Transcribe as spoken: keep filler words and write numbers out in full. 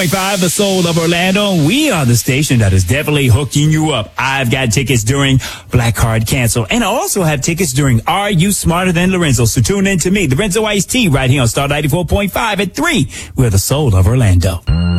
Five, the soul of Orlando. We are the station that is definitely hooking you up. I've got tickets during Black Card Cancel, and I also have tickets during Are You Smarter Than Lorenzo? So tune in to me, Lorenzo Ice-T, right here on Star ninety-four point five at three. We're the soul of Orlando.